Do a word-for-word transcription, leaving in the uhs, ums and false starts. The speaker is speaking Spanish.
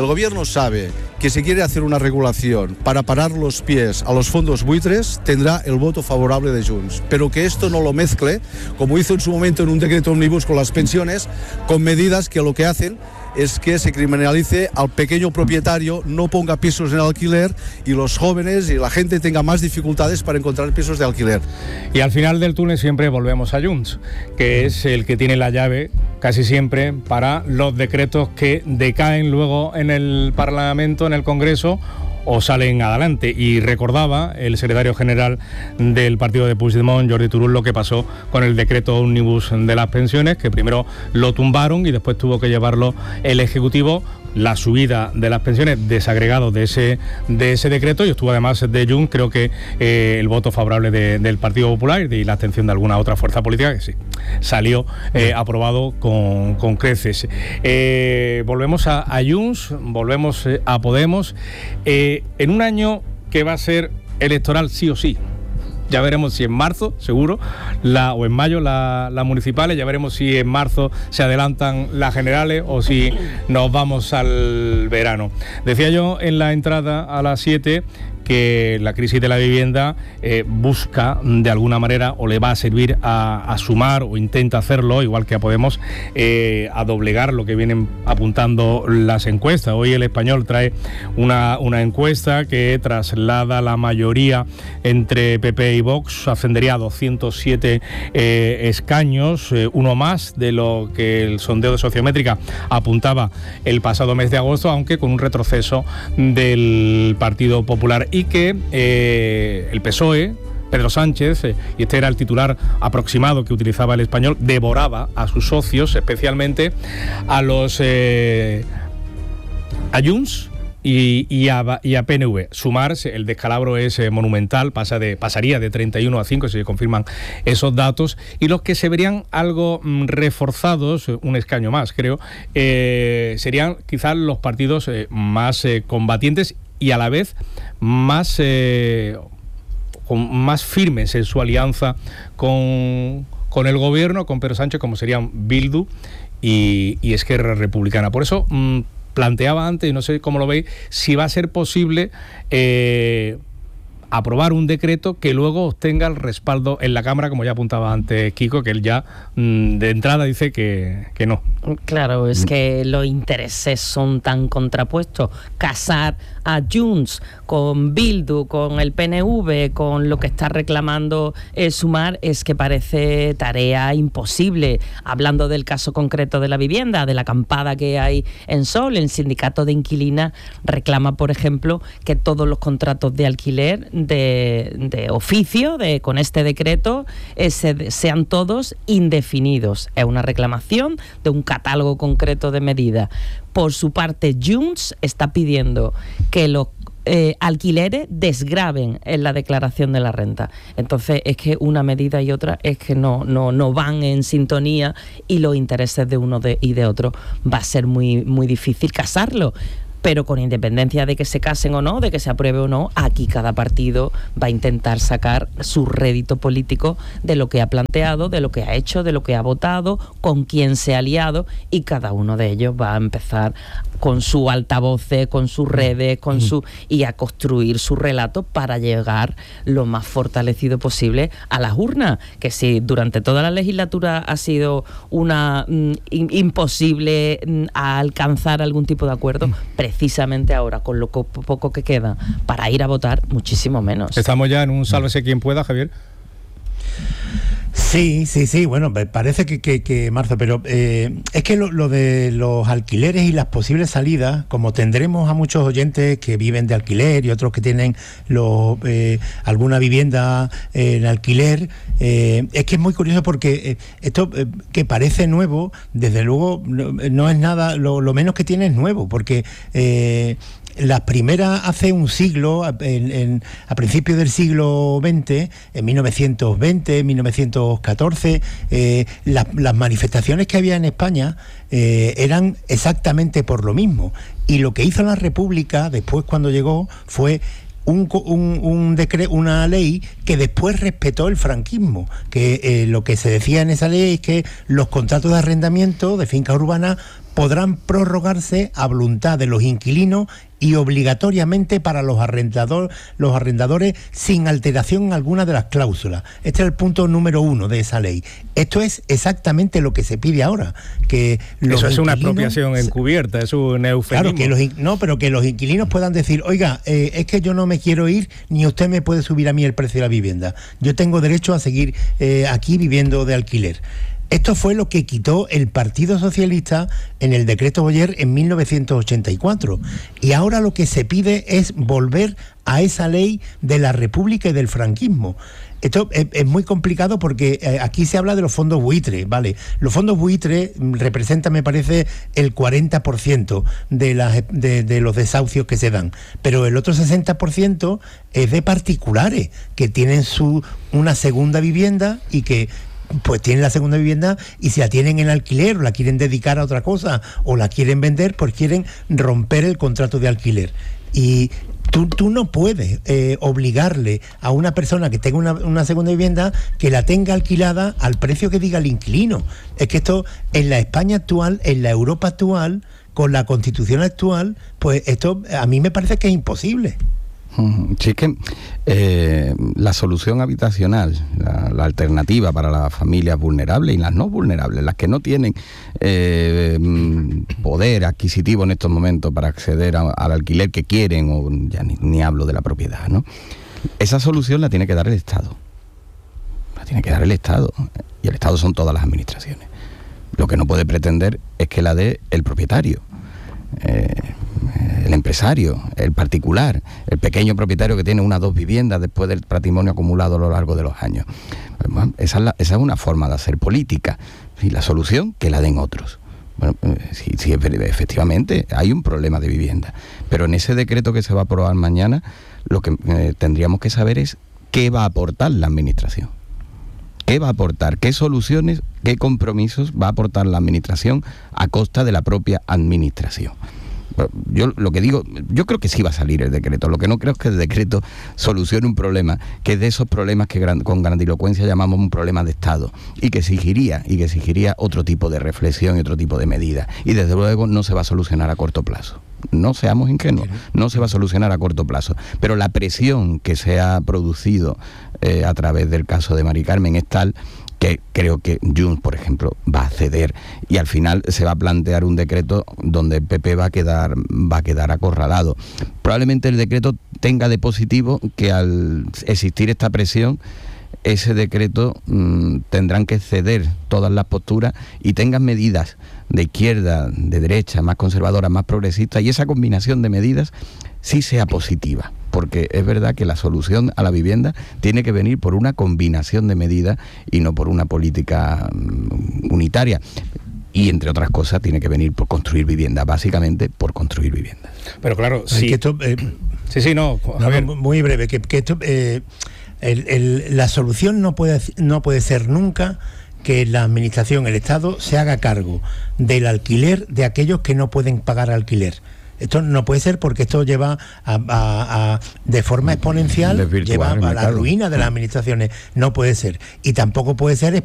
el gobierno sabe que si quiere hacer una regulación para parar los pies a los fondos buitres, tendrá el voto favorable de Junts, pero que esto no lo mezcle, como hizo en su momento en un decreto ómnibus con las pensiones, con medidas que lo que hacen es que se criminalice al pequeño propietario, no ponga pisos en alquiler y los jóvenes y la gente tenga más dificultades para encontrar pisos de alquiler. Y al final del túnel siempre volvemos a Junts, que es el que tiene la llave casi siempre para los decretos que decaen luego en el Parlamento, en el Congreso, o salen adelante. Y recordaba el secretario general del partido de Puigdemont, Jordi Turull, lo que pasó con el decreto ómnibus de las pensiones, que primero lo tumbaron y después tuvo que llevarlo el Ejecutivo, la subida de las pensiones desagregado de ese de ese decreto, y estuvo además de Junts, creo que eh, el voto favorable de, del Partido Popular y la abstención de alguna otra fuerza política, que sí, salió eh, aprobado con, con creces. Eh, volvemos a, a Junts, volvemos eh, a Podemos, eh, en un año que va a ser electoral sí o sí. Ya veremos si en marzo, seguro, la, o en mayo las la municipales, ya veremos si en marzo se adelantan las generales o si nos vamos al verano. Decía yo en la entrada a las siete que la crisis de la vivienda eh, busca de alguna manera, o le va a servir a, a sumar, o intenta hacerlo, igual que a Podemos, eh, a doblegar lo que vienen apuntando las encuestas. Hoy El Español trae una, una encuesta que traslada la mayoría entre P P y Vox, ascendería a doscientos siete eh, escaños, eh, uno más de lo que el sondeo de Sociométrica apuntaba el pasado mes de agosto, aunque con un retroceso del Partido Popular, y que eh, el P S O E, Pedro Sánchez, eh, y este era el titular aproximado que utilizaba El Español, devoraba a sus socios, especialmente a los eh, a Junts y, y, a, y a P N V. Sumar, el descalabro es eh, monumental, pasa de, pasaría de treinta y uno a cinco si se confirman esos datos, y los que se verían algo mm, reforzados, un escaño más creo, eh, serían quizás los partidos eh, más eh, combatientes y a la vez más, eh, con, más firmes en su alianza con, con el gobierno, con Pedro Sánchez, como serían Bildu y, y Esquerra Republicana. Por eso mmm, planteaba antes, y no sé cómo lo veis, si va a ser posible eh, aprobar un decreto que luego obtenga el respaldo en la Cámara, como ya apuntaba antes Kiko, que él ya mmm, de entrada dice que, que no. Claro, es que los intereses son tan contrapuestos. Casar a Junts con Bildu, con el P N V, con lo que está reclamando eh, Sumar, es que parece tarea imposible. Hablando del caso concreto de la vivienda, de la acampada que hay en Sol, el sindicato de inquilinas reclama, por ejemplo, que todos los contratos de alquiler de, de oficio, de con este decreto, eh, se, sean todos indefinidos. Es una reclamación de un catálogo concreto de medidas. Por su parte, Junts está pidiendo que los eh, alquileres desgraven en la declaración de la renta. Entonces, es que una medida y otra es que no, no, no van en sintonía, y los intereses de uno de, y de otro va a ser muy, muy difícil casarlo. Pero con independencia de que se casen o no, de que se apruebe o no, aquí cada partido va a intentar sacar su rédito político de lo que ha planteado, de lo que ha hecho, de lo que ha votado, con quién se ha aliado, y cada uno de ellos va a empezar con su altavoces, con sus redes, con su y a construir su relato para llegar lo más fortalecido posible a las urnas. Que si durante toda la legislatura ha sido una mm, imposible mm, a alcanzar algún tipo de acuerdo, precisamente ahora, con lo poco que queda para ir a votar, muchísimo menos. Estamos ya en un sálvese quien pueda, Javier. Sí, sí, sí, bueno, parece que, que, que marzo, pero eh, es que lo, lo de los alquileres y las posibles salidas, como tendremos a muchos oyentes que viven de alquiler y otros que tienen los, eh, alguna vivienda eh, en alquiler, eh, es que es muy curioso porque eh, esto eh, que parece nuevo, desde luego no, no es nada, lo, lo menos que tiene es nuevo, porque Eh, las primeras hace un siglo, en, en, a principios del siglo veinte, en mil novecientos veinte, mil novecientos catorce, eh, la, las manifestaciones que había en España eh, eran exactamente por lo mismo. Y lo que hizo la República después, cuando llegó, fue Un, un, un decre, una ley que después respetó el franquismo, que eh, lo que se decía en esa ley es que los contratos de arrendamiento de finca urbana podrán prorrogarse a voluntad de los inquilinos y obligatoriamente para los arrendadores, los arrendadores sin alteración alguna de las cláusulas. Este es el punto número uno de esa ley. Esto es exactamente lo que se pide ahora. Que los Eso es una inquilinos, expropiación encubierta, es un eufemismo. Claro, que los, no, pero que los inquilinos puedan decir, oiga, eh, es que yo no me quiero ir, ni usted me puede subir a mí el precio de la vivienda. Yo tengo derecho a seguir eh, aquí viviendo de alquiler. Esto fue lo que quitó el Partido Socialista en el decreto Boyer en mil novecientos ochenta y cuatro. Y ahora lo que se pide es volver a esa ley de la República y del franquismo. Esto es, es muy complicado porque eh, aquí se habla de los fondos buitre, ¿vale? Los fondos buitre representan, me parece, el cuarenta por ciento de, las, de, de los desahucios que se dan, pero el otro sesenta por ciento es de particulares que tienen su una segunda vivienda y que pues tienen la segunda vivienda y si la tienen en alquiler o la quieren dedicar a otra cosa o la quieren vender, pues quieren romper el contrato de alquiler. Y tú, tú no puedes eh, obligarle a una persona que tenga una, una segunda vivienda que la tenga alquilada al precio que diga el inquilino. Es que esto en la España actual, en la Europa actual, con la Constitución actual, pues esto a mí me parece que es imposible. Sí, es que eh, la solución habitacional, la, la alternativa para las familias vulnerables y las no vulnerables, las que no tienen eh, poder adquisitivo en estos momentos para acceder a, al alquiler que quieren, o ya ni, ni hablo de la propiedad, ¿no? Esa solución la tiene que dar el Estado. La tiene que dar el Estado. Y el Estado son todas las administraciones. Lo que no puede pretender es que la dé el propietario. Eh, el empresario, el particular, el pequeño propietario que tiene una o dos viviendas después del patrimonio acumulado a lo largo de los años. Bueno, esa, es la, esa es una forma de hacer política. Y la solución, que la den otros. Bueno, sí, sí, efectivamente hay un problema de vivienda, pero en ese decreto que se va a aprobar mañana, lo que eh, tendríamos que saber es qué va a aportar la administración. ¿Qué va a aportar? ¿Qué soluciones, qué compromisos va a aportar la administración a costa de la propia administración? Yo lo que digo, yo creo que sí va a salir el decreto. Lo que no creo es que el decreto solucione un problema, que es de esos problemas que gran, con grandilocuencia llamamos un problema de Estado, y que exigiría, y que exigiría otro tipo de reflexión y otro tipo de medidas. Y desde luego no se va a solucionar a corto plazo. No seamos ingenuos, no se va a solucionar a corto plazo. Pero la presión que se ha producido eh, a través del caso de Mari Carmen es tal que creo que Junts, por ejemplo, va a ceder y al final se va a plantear un decreto donde el P P va a quedar, va a quedar acorralado. Probablemente el decreto tenga de positivo que al existir esta presión, ese decreto mmm, tendrán que ceder todas las posturas y tengan medidas de izquierda, de derecha, más conservadoras, más progresistas, y esa combinación de medidas sí sea positiva, porque es verdad que la solución a la vivienda tiene que venir por una combinación de medidas y no por una política um, unitaria. Y entre otras cosas tiene que venir por construir vivienda, básicamente por construir vivienda. Pero claro, sí. Que esto, eh, sí, sí, no. no, no muy breve, que, que esto, eh, el, el, la solución no puede, no puede ser nunca que la administración, el Estado, se haga cargo del alquiler de aquellos que no pueden pagar alquiler. Esto no puede ser porque esto lleva a, a, a de forma exponencial, lleva a la ruina de las administraciones. No puede ser. Y tampoco puede ser